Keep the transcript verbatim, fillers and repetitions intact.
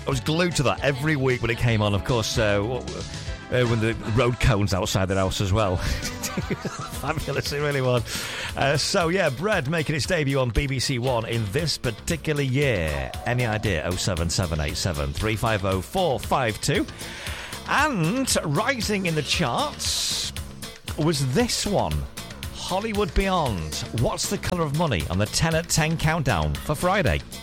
I was glued to that every week when it came on. Of course, uh, uh, when the road cones outside the house as well. Fabulous, it really was. Uh, so, yeah, Bread making its debut on B B C One in this particular year. Any idea? oh seven seven eight seven, three five oh, four five two. And rising in the charts was this one. Hollywood Beyond. What's the Colour of Money on the ten at ten countdown for Friday?